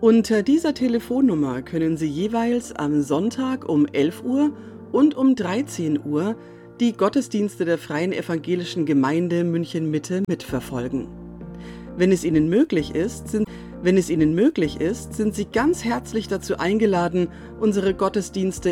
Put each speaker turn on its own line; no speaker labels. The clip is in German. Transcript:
Unter dieser Telefonnummer können Sie jeweils am Sonntag um 11 Uhr und um 13 Uhr die Gottesdienste der Freien Evangelischen Gemeinde München-Mitte mitverfolgen. Wenn es Ihnen möglich ist, sind Sie ganz herzlich dazu eingeladen, unsere Gottesdienste